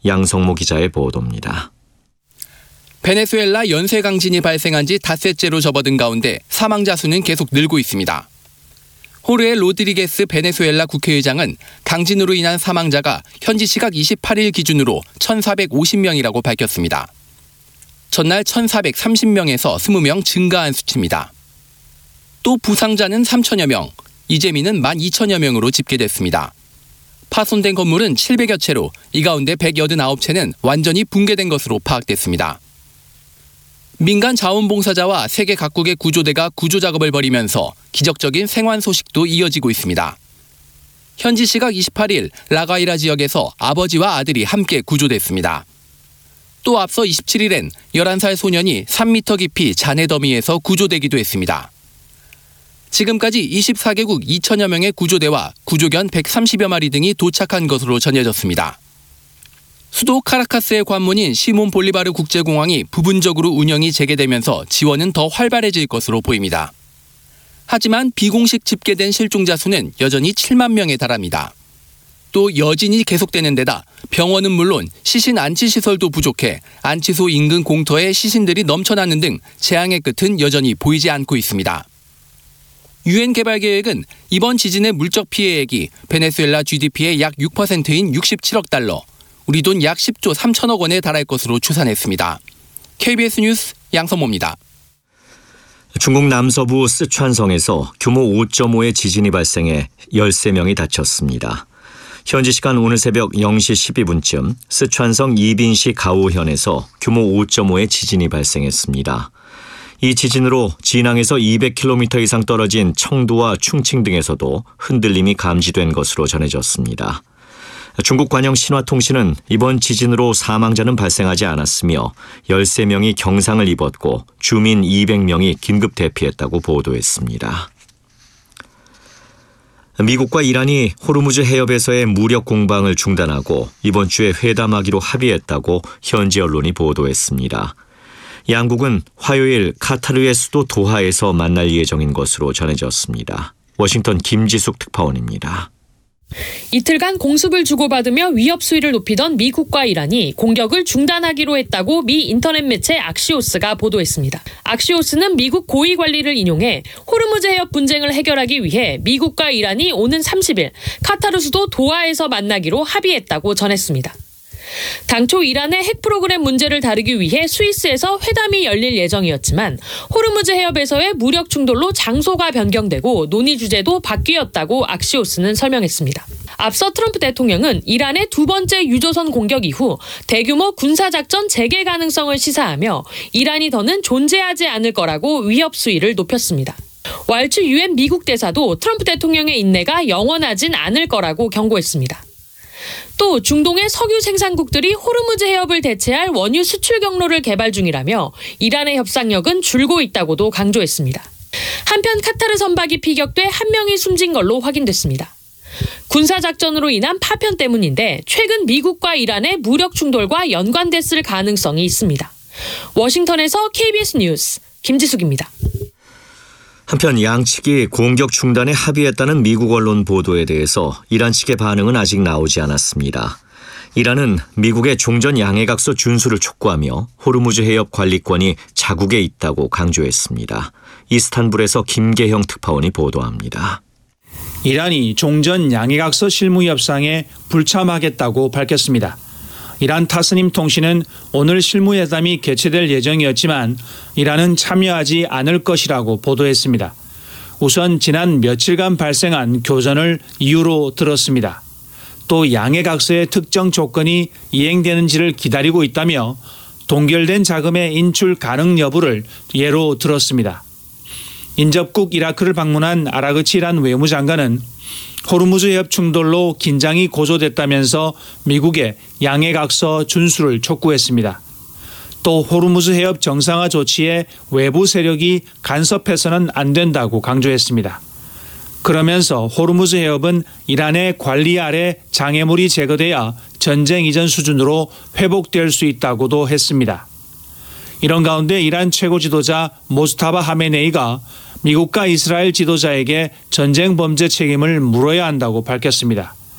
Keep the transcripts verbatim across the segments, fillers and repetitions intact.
양성모 기자의 보도입니다. 베네수엘라 연쇄 강진이 발생한 지 닷새째로 접어든 가운데 사망자 수는 계속 늘고 있습니다. 호르헤 로드리게스 베네수엘라 국회의장은 강진으로 인한 사망자가 현지 시각 이십팔 일 기준으로 천사백오십 명이라고 밝혔습니다. 전날 천사백삼십 명에서 이십 명 증가한 수치입니다. 또 부상자는 삼천여 명, 이재민은 만 이천여 명으로 집계됐습니다. 파손된 건물은 칠백여 채로 이 가운데 백팔십구 채는 완전히 붕괴된 것으로 파악됐습니다. 민간 자원봉사자와 세계 각국의 구조대가 구조작업을 벌이면서 기적적인 생還소식도 이어지고 있습니다. 현지 시각 이십팔 일 라과이라 지역에서 아버지와 아들이 함께 구조됐습니다. 또 앞서 이십칠 일엔 열한 살 소년이 삼 미터 깊이 잔해 더미에서 구조되기도 했습니다. 지금까지 이십사 개국 이천여 명의 구조대와 구조견 백삼십여 마리 등이 도착한 것으로 전해졌습니다. 수도 카라카스의 관문인 시몬 볼리바르 국제공항이 부분적으로 운영이 재개되면서 지원은 더 활발해질 것으로 보입니다. 하지만 비공식 집계된 실종자 수는 여전히 칠만 명에 달합니다. 또 여진이 계속되는 데다 병원은 물론 시신 안치시설도 부족해 안치소 인근 공터에 시신들이 넘쳐나는 등 재앙의 끝은 여전히 보이지 않고 있습니다. 유엔 개발계획은 이번 지진의 물적 피해액이 베네수엘라 지디피의 약 육 퍼센트인 육십칠억 달러, 우리 돈 약 십조 삼천억 원에 달할 것으로 추산했습니다. 케이비에스 뉴스 양성모입니다. 중국 남서부 쓰촨성에서 규모 오 점 오의 지진이 발생해 열세 명이 다쳤습니다. 현지 시간 오늘 새벽 영 시 십이 분쯤 쓰촨성 이빈시 가오현에서 규모 오 점 오의 지진이 발생했습니다. 이 지진으로 진앙에서 이백 킬로미터 이상 떨어진 청두와 충칭 등에서도 흔들림이 감지된 것으로 전해졌습니다. 중국 관영 신화통신은 이번 지진으로 사망자는 발생하지 않았으며 열세 명이 경상을 입었고 주민 이백 명이 긴급 대피했다고 보도했습니다. 미국과 이란이 호르무즈 해협에서의 무력 공방을 중단하고 이번 주에 회담하기로 합의했다고 현지 언론이 보도했습니다. 양국은 화요일 카타르의 수도 도하에서 만날 예정인 것으로 전해졌습니다. 워싱턴 김지숙 특파원입니다. 이틀간 공습을 주고받으며 위협 수위를 높이던 미국과 이란이 공격을 중단하기로 했다고 미 인터넷 매체 악시오스가 보도했습니다. 악시오스는 미국 고위 관리를 인용해 호르무즈 해협 분쟁을 해결하기 위해 미국과 이란이 오는 삼십 일 카타르 수도 도하에서 만나기로 합의했다고 전했습니다. 당초 이란의 핵 프로그램 문제를 다루기 위해 스위스에서 회담이 열릴 예정이었지만 호르무즈 해협에서의 무력 충돌로 장소가 변경되고 논의 주제도 바뀌었다고 악시오스는 설명했습니다. 앞서 트럼프 대통령은 이란의 두 번째 유조선 공격 이후 대규모 군사작전 재개 가능성을 시사하며 이란이 더는 존재하지 않을 거라고 위협 수위를 높였습니다. 왈츠 유엔 미국 대사도 트럼프 대통령의 인내가 영원하진 않을 거라고 경고했습니다. 또 중동의 석유 생산국들이 호르무즈 해협을 대체할 원유 수출 경로를 개발 중이라며 이란의 협상력은 줄고 있다고도 강조했습니다. 한편 카타르 선박이 피격돼 한 명이 숨진 걸로 확인됐습니다. 군사작전으로 인한 파편 때문인데 최근 미국과 이란의 무력 충돌과 연관됐을 가능성이 있습니다. 워싱턴에서 케이비에스 뉴스 김지숙입니다. 한편 양측이 공격 중단에 합의했다는 미국 언론 보도에 대해서 이란 측의 반응은 아직 나오지 않았습니다. 이란은 미국의 종전 양해각서 준수를 촉구하며 호르무즈 해협 관리권이 자국에 있다고 강조했습니다. 이스탄불에서 김계형 특파원이 보도합니다. 이란이 종전 양해각서 실무 협상에 불참하겠다고 밝혔습니다. 이란 타스님 통신은 오늘 실무회담이 개최될 예정이었지만 이란은 참여하지 않을 것이라고 보도했습니다. 우선 지난 며칠간 발생한 교전을 이유로 들었습니다. 또 양해각서의 특정 조건이 이행되는지를 기다리고 있다며 동결된 자금의 인출 가능 여부를 예로 들었습니다. 인접국 이라크를 방문한 아라그치 이란 외무장관은 호르무즈 해협 충돌로 긴장이 고조됐다면서 미국의 양해각서 준수를 촉구했습니다. 또 호르무즈 해협 정상화 조치에 외부 세력이 간섭해서는 안 된다고 강조했습니다. 그러면서 호르무즈 해협은 이란의 관리 아래 장애물이 제거돼야 전쟁 이전 수준으로 회복될 수 있다고도 했습니다. 이런 가운데 이란 최고 지도자 모스타바 하메네이가 미국과 이스라엘 지도자에게 전쟁 범죄 책임을 물어야 한다고 밝혔습니다.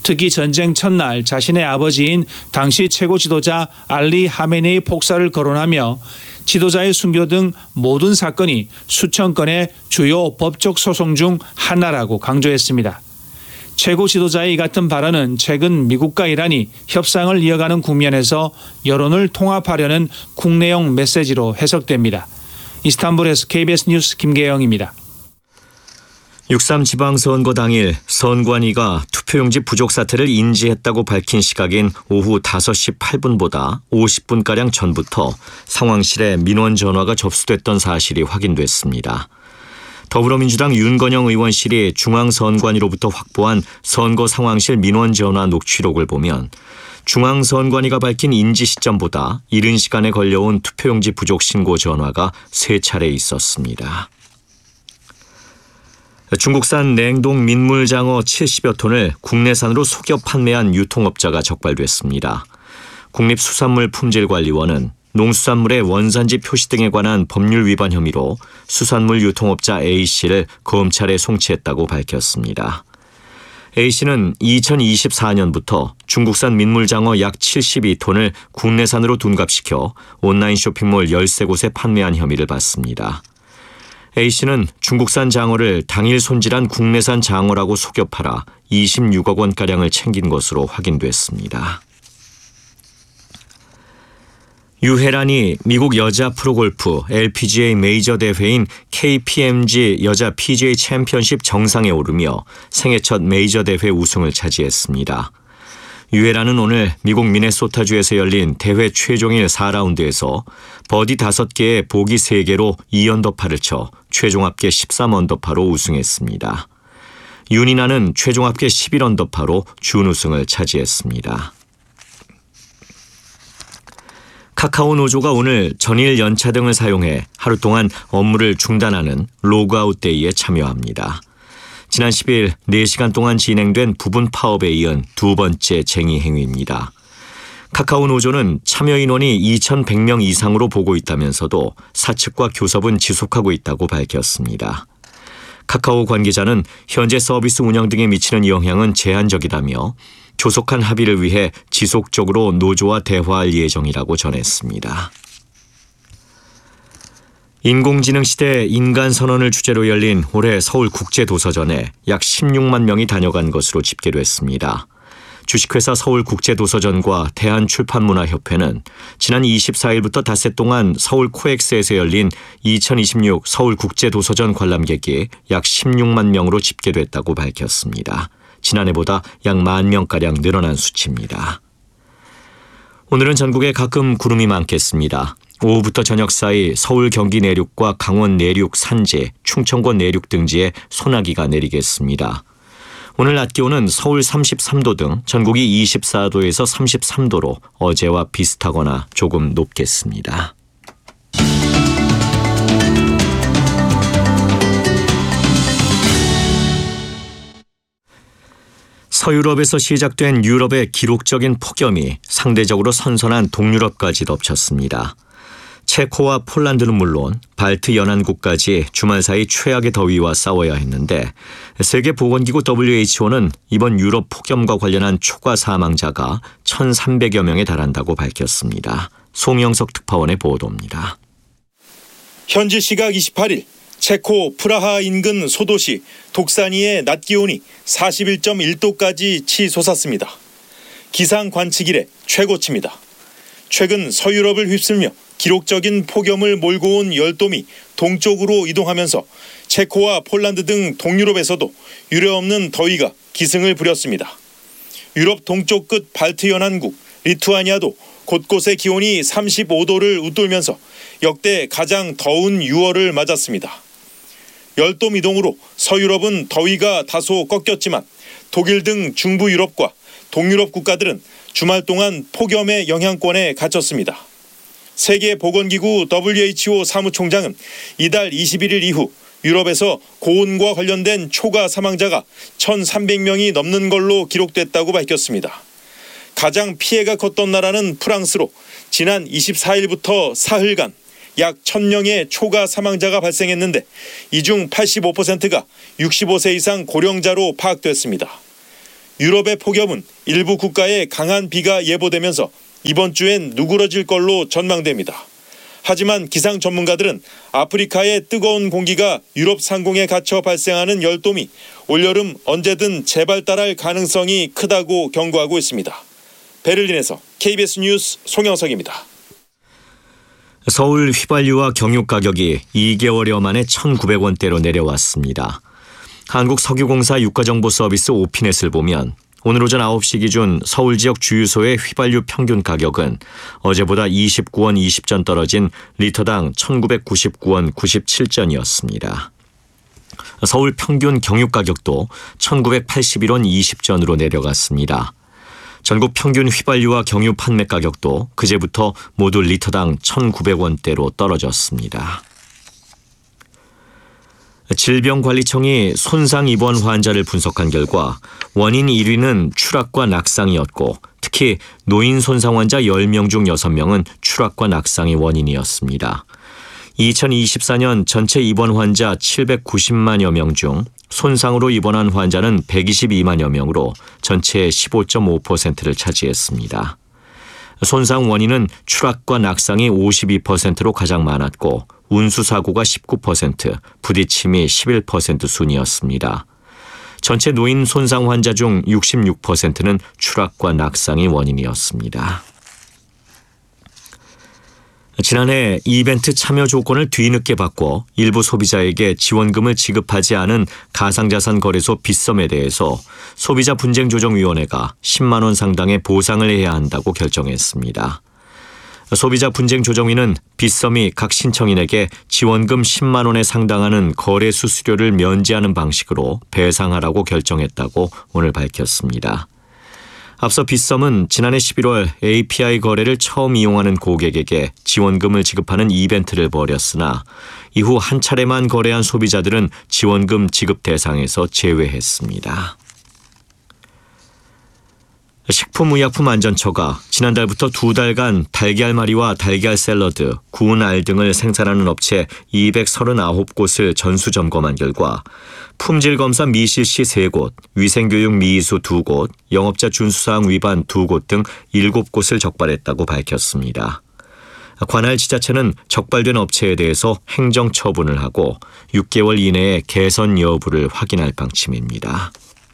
특히 전쟁 첫날 자신의 아버지인 당시 최고 지도자 알리 하메네이 폭사를 거론하며 지도자의 순교 등 모든 사건이 수천 건의 주요 법적 소송 중 하나라고 강조했습니다. 최고 지도자의 이 같은 발언은 최근 미국과 이란이 협상을 이어가는 국면에서 여론을 통합하려는 국내용 메시지로 해석됩니다. 이스탄불에서 케이비에스 뉴스 김계영입니다. 육삼 지방선거 당일 선관위가 투표용지 부족 사태를 인지했다고 밝힌 시각인 오후 다섯 시 팔 분보다 오십 분가량 전부터 상황실에 민원 전화가 접수됐던 사실이 확인됐습니다. 더불어민주당 윤건영 의원실이 중앙선관위로부터 확보한 선거 상황실 민원 전화 녹취록을 보면 중앙선관위가 밝힌 인지 시점보다 이른 시간에 걸려온 투표용지 부족 신고 전화가 세 차례 있었습니다. 중국산 냉동 민물장어 칠십여 톤을 국내산으로 속여 판매한 유통업자가 적발됐습니다. 국립수산물품질관리원은 농수산물의 원산지 표시 등에 관한 법률 위반 혐의로 수산물 유통업자 A씨를 검찰에 송치했다고 밝혔습니다. A씨는 이천이십사 년부터 중국산 민물장어 약 칠십이 톤을 국내산으로 둔갑시켜 온라인 쇼핑몰 열세 곳에 판매한 혐의를 받습니다. A씨는 중국산 장어를 당일 손질한 국내산 장어라고 속여 팔아 이십육억 원가량을 챙긴 것으로 확인됐습니다. 유혜란이 미국 여자 프로골프 엘피지에이 메이저 대회인 케이피엠지 여자 피지에이 챔피언십 정상에 오르며 생애 첫 메이저 대회 우승을 차지했습니다. 유혜란은 오늘 미국 미네소타주에서 열린 대회 최종일 사 라운드에서 버디 다섯 개에 보기 세 개로 이 언더파를 쳐 최종 합계 십삼 언더파로 우승했습니다. 윤이나는 최종 합계 십일 언더파로 준우승을 차지했습니다. 카카오 노조가 오늘 전일 연차 등을 사용해 하루 동안 업무를 중단하는 로그아웃 데이에 참여합니다. 지난 십 일 네 시간 동안 진행된 부분 파업에 이은 두 번째 쟁의 행위입니다. 카카오 노조는 참여 인원이 이천백 명 이상으로 보고 있다면서도 사측과 교섭은 지속하고 있다고 밝혔습니다. 카카오 관계자는 현재 서비스 운영 등에 미치는 영향은 제한적이다며 조속한 합의를 위해 지속적으로 노조와 대화할 예정이라고 전했습니다. 인공지능 시대 인간 선언을 주제로 열린 올해 서울국제도서전에 약 십육만 명이 다녀간 것으로 집계됐습니다. 주식회사 서울국제도서전과 대한출판문화협회는 지난 이십사 일부터 닷새 동안 서울 코엑스에서 열린 이천이십육 서울국제도서전 관람객이 약 십육만 명으로 집계됐다고 밝혔습니다. 지난해보다 약 만 명가량 늘어난 수치입니다. 오늘은 전국에 가끔 구름이 많겠습니다. 오후부터 저녁 사이 서울 경기 내륙과 강원 내륙 산지, 충청권 내륙 등지에 소나기가 내리겠습니다. 오늘 낮 기온은 서울 삼십삼 도 등 전국이 이십사 도에서 삼십삼 도로 어제와 비슷하거나 조금 높겠습니다. 서유럽에서 시작된 유럽의 기록적인 폭염이 상대적으로 선선한 동유럽까지 덮쳤습니다. 체코와 폴란드는 물론 발트 연안국까지 주말 사이 최악의 더위와 싸워야 했는데 세계보건기구 더블유에이치오는 이번 유럽 폭염과 관련한 초과 사망자가 천삼백여 명에 달한다고 밝혔습니다. 송영석 특파원의 보도입니다. 현지 시각 이십팔 일 체코 프라하 인근 소도시 독사니의 낮 기온이 사십일 점 일 도까지 치솟았습니다. 기상 관측 이래 최고치입니다. 최근 서유럽을 휩쓸며 기록적인 폭염을 몰고 온 열돔이 동쪽으로 이동하면서 체코와 폴란드 등 동유럽에서도 유례없는 더위가 기승을 부렸습니다. 유럽 동쪽 끝 발트 연안국 리투아니아도 곳곳의 기온이 삼십오 도를 웃돌면서 역대 가장 더운 유월을 맞았습니다. 열돔 이동으로 서유럽은 더위가 다소 꺾였지만 독일 등 중부 유럽과 동유럽 국가들은 주말 동안 폭염의 영향권에 갇혔습니다. 세계보건기구 더블유에이치오 사무총장은 이달 이십일 일 이후 유럽에서 고온과 관련된 초과 사망자가 천삼백 명이 넘는 걸로 기록됐다고 밝혔습니다. 가장 피해가 컸던 나라는 프랑스로 지난 이십사 일부터 사흘간 약 천 명의 초과 사망자가 발생했는데 이 중 팔십오 퍼센트가 육십오 세 이상 고령자로 파악됐습니다. 유럽의 폭염은 일부 국가에 강한 비가 예보되면서 이번 주엔 누그러질 걸로 전망됩니다. 하지만 기상 전문가들은 아프리카의 뜨거운 공기가 유럽 상공에 갇혀 발생하는 열돔이 올여름 언제든 재발달할 가능성이 크다고 경고하고 있습니다. 베를린에서 케이비에스 뉴스 송영석입니다. 서울 휘발유와 경유 가격이 이 개월여 만에 천구백 원대로 내려왔습니다. 한국석유공사 유가정보 서비스 오피넷을 보면 오늘 오전 아홉 시 기준 서울 지역 주유소의 휘발유 평균 가격은 어제보다 이십구 원 이십 전 떨어진 리터당 천구백구십구 원 구십칠 전이었습니다. 서울 평균 경유 가격도 천구백팔십일 원 이십 전으로 내려갔습니다. 전국 평균 휘발유와 경유 판매 가격도 그제부터 모두 리터당 천구백 원대로 떨어졌습니다. 질병관리청이 손상 입원 환자를 분석한 결과 원인 일 위는 추락과 낙상이었고 특히 노인 손상 환자 열 명 중 여섯 명은 추락과 낙상이 원인이었습니다. 이천이십사 년 전체 입원 환자 칠백구십만여 명 중 손상으로 입원한 환자는 백이십이만여 명으로 전체의 십오 점 오 퍼센트를 차지했습니다. 손상 원인은 추락과 낙상이 오십이 퍼센트로 가장 많았고 운수사고가 십구 퍼센트, 부딪힘이 십일 퍼센트 순이었습니다. 전체 노인 손상 환자 중 육십육 퍼센트는 추락과 낙상이 원인이었습니다. 지난해 이벤트 참여 조건을 뒤늦게 바꿔 일부 소비자에게 지원금을 지급하지 않은 가상자산 거래소 빗썸에 대해서 소비자분쟁조정위원회가 십만 원 상당의 보상을 해야 한다고 결정했습니다. 소비자분쟁조정위는 빗썸이 각 신청인에게 지원금 십만 원에 상당하는 거래 수수료를 면제하는 방식으로 배상하라고 결정했다고 오늘 밝혔습니다. 앞서 빗썸은 지난해 십일월 에이피아이 거래를 처음 이용하는 고객에게 지원금을 지급하는 이벤트를 벌였으나 이후 한 차례만 거래한 소비자들은 지원금 지급 대상에서 제외했습니다. 식품의약품안전처가 지난달부터 두 달간 달걀말이와 달걀 샐러드, 구운 알 등을 생산하는 업체 이백삼십구 곳을 전수점검한 결과 품질검사 미실시 세 곳, 위생교육 미이수 두 곳, 영업자 준수사항 위반 두 곳 등 일곱 곳을 적발했다고 밝혔습니다. 관할 지자체는 적발된 업체에 대해서 행정처분을 하고 육 개월 이내에 개선 여부를 확인할 방침입니다.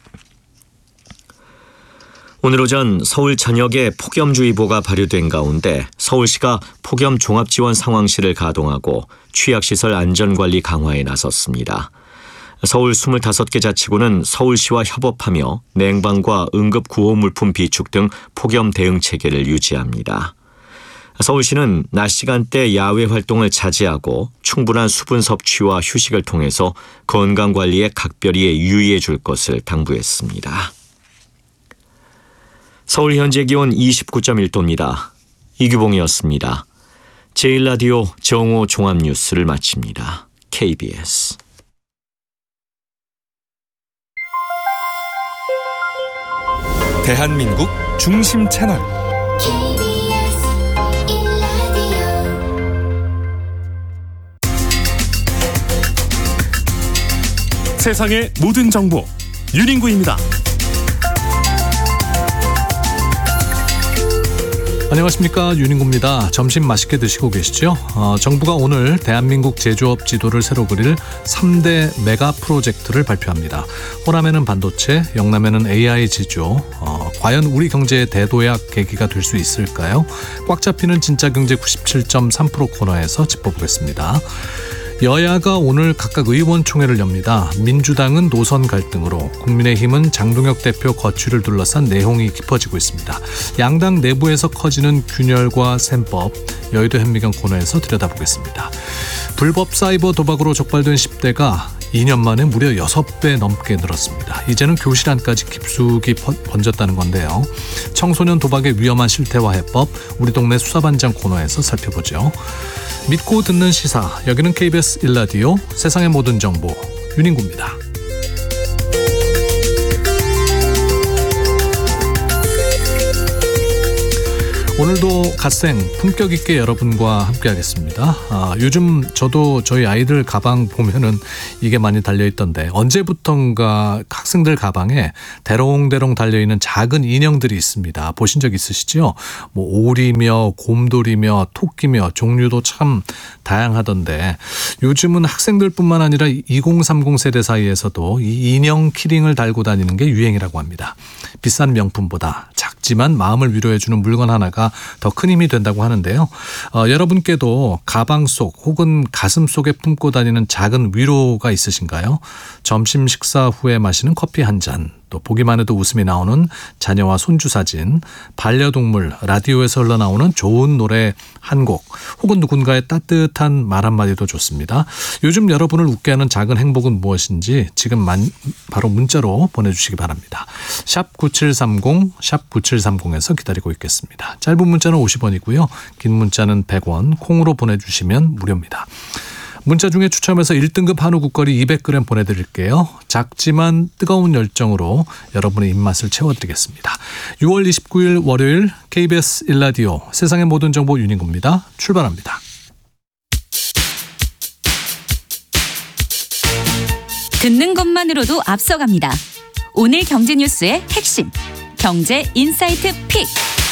오늘 오전 서울 전역에 폭염주의보가 발효된 가운데 서울시가 폭염 종합지원 상황실을 가동하고 취약시설 안전관리 강화에 나섰습니다. 서울 이십오 개 자치구는 서울시와 협업하며 냉방과 응급구호물품 비축 등 폭염 대응 체계를 유지합니다. 서울시는 낮 시간대 야외 활동을 자제하고 충분한 수분 섭취와 휴식을 통해서 건강관리에 각별히 유의해 줄 것을 당부했습니다. 서울 현재 기온 이십구 점 일 도입니다. 이규봉이었습니다. 제일 라디오 정오 종합뉴스를 마칩니다. 케이비에스 대한민국 중심 채널 케이비에스 일 라디오 세상의 모든 정보 윤인구입니다. 안녕하십니까, 윤인구입니다. 점심 맛있게 드시고 계시죠? 어, 정부가 오늘 대한민국 제조업 지도를 새로 그릴 삼 대 메가 프로젝트를 발표합니다. 호남에는 반도체, 영남에는 에이아이 지조. 어, 과연 우리 경제의 대도약 계기가 될 수 있을까요? 꽉 잡히는 진짜 경제 구십칠 점 삼 퍼센트 코너에서 짚어보겠습니다. 여야가 오늘 각각 의원총회를 엽니다. 민주당은 노선 갈등으로, 국민의힘은 장동혁 대표 거취를 둘러싼 내홍이 깊어지고 있습니다. 양당 내부에서 커지는 균열과 셈법, 여의도 현미경 코너에서 들여다보겠습니다. 불법 사이버 도박으로 적발된 십 대가 이 년 만에 무려 여섯 배 넘게 늘었습니다. 이제는 교실 안까지 깊숙이 번졌다는 건데요. 청소년 도박의 위험한 실태와 해법, 우리 동네 수사반장 코너에서 살펴보죠. 믿고 듣는 시사, 여기는 케이비에스 일 라디오 세상의 모든 정보 윤인구입니다. 오늘도 갓생 품격 있게 여러분과 함께하겠습니다. 아, 요즘 저도 저희 아이들 가방 보면은 이게 많이 달려있던데 언제부턴가 학생들 가방에 대롱대롱 달려있는 작은 인형들이 있습니다. 보신 적 있으시죠? 뭐 오리며 곰돌이며 토끼며 종류도 참 다양하던데 요즘은 학생들뿐만 아니라 이공삼공 세대 사이에서도 이 인형 키링을 달고 다니는 게 유행이라고 합니다. 비싼 명품보다 작지만 마음을 위로해주는 물건 하나가 더 큰 힘이 된다고 하는데요. 어, 여러분께도 가방 속 혹은 가슴 속에 품고 다니는 작은 위로가 있으신가요? 점심 식사 후에 마시는 커피 한 잔, 또 보기만 해도 웃음이 나오는 자녀와 손주 사진, 반려동물, 라디오에서 흘러나오는 좋은 노래 한 곡, 혹은 누군가의 따뜻한 말 한마디도 좋습니다. 요즘 여러분을 웃게 하는 작은 행복은 무엇인지 지금 만, 바로 문자로 보내주시기 바랍니다. 샵 구칠삼공, 샵 구칠삼공에서 기다리고 있겠습니다. 짧은 문자는 오십 원이고요. 긴 문자는 백 원, 콩으로 보내주시면 무료입니다. 문자 중에 추첨해서 일 등급 한우 국거리 이백 그램 보내드릴게요. 작지만 뜨거운 열정으로 여러분의 입맛을 채워드리겠습니다. 유월 이십구일 월요일 케이비에스 일 라디오 세상의 모든 정보 윤인구입니다. 출발합니다. 듣는 것만으로도 앞서갑니다. 오늘 경제 뉴스의 핵심, 경제 인사이트 픽.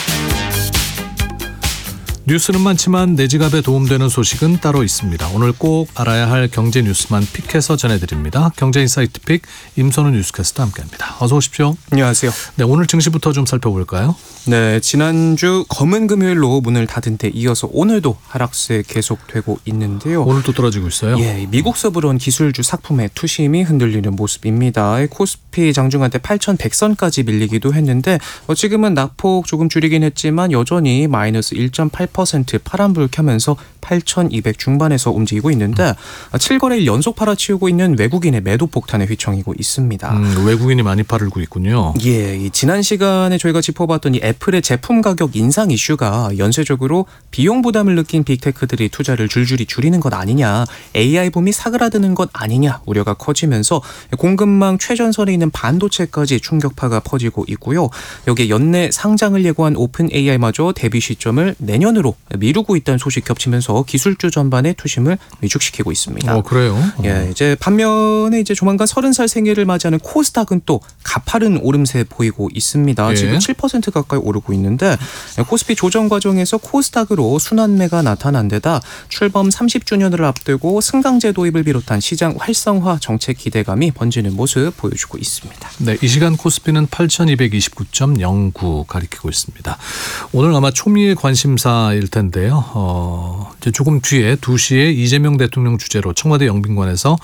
뉴스는 많지만 내 지갑에 도움되는 소식은 따로 있습니다. 오늘 꼭 알아야 할 경제 뉴스만 픽해서 전해드립니다. 경제 인사이트 픽 임선우 뉴스캐스터 함께합니다. 어서 오십시오. 안녕하세요. 네, 오늘 증시부터 좀 살펴볼까요? 네, 지난주 검은 금요일로 문을 닫은 데 이어서 오늘도 하락세 계속되고 있는데요. 오늘도 떨어지고 있어요? 예, 미국 서브론 기술주 상품의 투심이 흔들리는 모습입니다. 코스피 장중한테 팔천백 선까지 밀리기도 했는데 어, 지금은 낙폭 조금 줄이긴 했지만 여전히 마이너스 일 점 팔 퍼센트 파란불 켜면서 팔천이백 중반에서 움직이고 있는데 음. 칠 거래일 연속 팔아치우고 있는 외국인의 매도 폭탄에 휘청이고 있습니다. 음, 외국인이 많이 팔고 있군요. 예, 이 지난 시간에 저희가 짚어봤던 이 애플의 제품 가격 인상 이슈가 연쇄적으로 비용 부담을 느낀 빅테크들이 투자를 줄줄이 줄이는 것 아니냐, 에이아이 붐이 사그라드는 것 아니냐 우려가 커지면서 공급망 최전선에 있는 반도체까지 충격파가 퍼지고 있고요. 여기에 연내 상장을 예고한 오픈 에이아이마저 데뷔 시점을 내년으로 미루고 있다는 소식 겹치면서 기술주 전반의 투심을 위축시키고 있습니다. 어, 그래요? 어. 예, 이제 반면에 이제 조만간 서른 살 생일을 맞이하는 코스닥은 또 가파른 오름세 보이고 있습니다. 예. 지금 칠 퍼센트 가까이 오르고 있는데 코스피 조정 과정에서 코스닥으로 순환매가 나타난 데다 출범 삼십 주년을 앞두고 승강제 도입을 비롯한 시장 활성화 정책 기대감이 번지는 모습 보여주고 있습니다. 네, 이 시간 코스피는 팔천이백이십구 점 영구 가리키고 있습니다. 오늘 아마 초미의 관심사일 텐데요. 어, 이제 조금 뒤에 두 시에 이재명 대통령 주재로 청와대 영빈관에서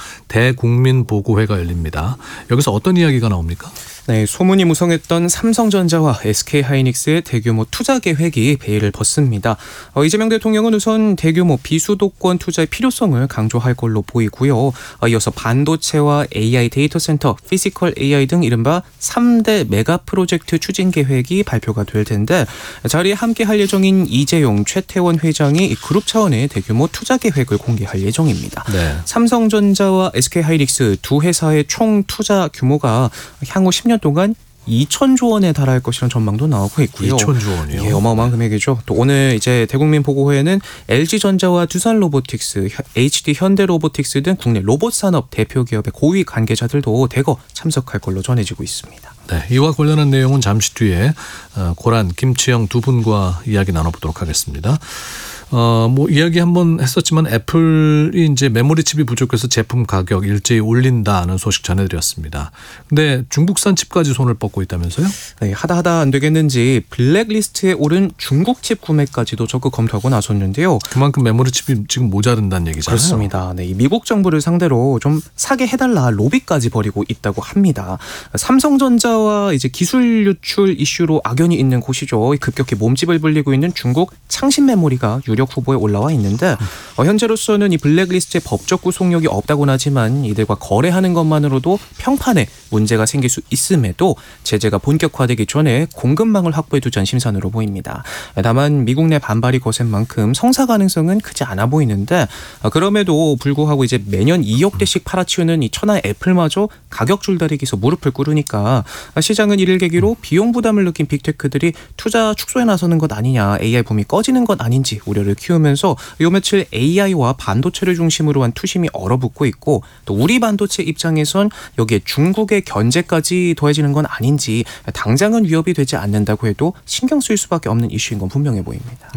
대국민보고회가 열립니다. 여기서 어떤 이야기가 나옵니까? 네, 소문이 무성했던 삼성전자와 에스케이하이닉스의 대규모 투자 계획이 베일을 벗습니다. 어, 이재명 대통령은 우선 대규모 비수도권 투자의 필요성을 강조할 걸로 보이고요. 어, 이어서 반도체와 에이아이 데이터 센터, 피지컬 에이아이 등 이른바 삼 대 메가 프로젝트 추진 계획이 발표가 될 텐데 자리에 함께할 예정인 이재용, 최태원 회장이 그룹 차원의 대규모 투자 계획을 공개할 예정입니다. 네. 삼성전자와 에스케이하이닉스 두 회사의 총 투자 규모가 향후 십 년 동안 이천조 원에 달할 것이라는 전망도 나오고 있고요. 이천조 원이요? 예, 어마어마한 금액이죠. 또 오늘 이제 대국민 보고회에는 엘지전자와 두산로보틱스, 에이치디 현대로보틱스 등 국내 로봇 산업 대표 기업의 고위 관계자들도 대거 참석할 걸로 전해지고 있습니다. 네, 이와 관련한 내용은 잠시 뒤에 고란, 김치영 두 분과 이야기 나눠보도록 하겠습니다. 어, 뭐 이야기 한번 했었지만 애플이 이제 메모리 칩이 부족해서 제품 가격 일제히 올린다는 소식 전해드렸습니다. 근데 중국산 칩까지 손을 뻗고 있다면서요? 네, 하다 하다 안 되겠는지 블랙리스트에 오른 중국 칩 구매까지도 적극 검토하고 나섰는데요. 그만큼 메모리 칩이 지금 모자른다는 얘기잖아요. 그렇습니다. 네, 이 미국 정부를 상대로 좀 사게 해달라 로비까지 벌이고 있다고 합니다. 삼성전자와 이제 기술 유출 이슈로 악연이 있는 곳이죠. 급격히 몸집을 불리고 있는 중국 창신 메모리가 유력 유력 후보에 올라와 있는데 어, 현재로서는 이 블랙리스트의 법적 구속력이 없다고는 하지만 이들과 거래하는 것만으로도 평판에 문제가 생길 수 있음에도 제재가 본격화되기 전에 공급망을 확보해두자는 심산으로 보입니다. 다만 미국 내 반발이 거센 만큼 성사 가능성은 크지 않아 보이는데 어, 그럼에도 불구하고 이제 매년 이억 대씩 팔아치우는 이 천하의 애플마저 가격 줄다리기에서 무릎을 꿇으니까 시장은 이를 계기로 비용 부담을 느낀 빅테크들이 투자 축소에 나서는 것 아니냐, 에이아이 붐이 꺼지는 것 아닌지 우려를 키우면서 요 며칠 에이아이와 반도체를 중심으로 한 투심이 얼어붙고 있고 또 우리 반도체 입장에선 여기에 중국의 견제까지 더해지는 건 아닌지 당장은 위협이 되지 않는다고 해도 신경 쓸 수밖에 없는 이슈인 건 분명해 보입니다.